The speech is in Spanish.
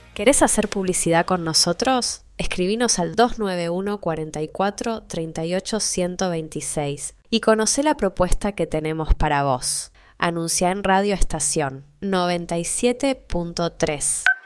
¿Querés hacer publicidad con nosotros? Escribinos al 291 44 38 126 y conocé la propuesta que tenemos para vos. Anuncia en Radio Estación 97.3.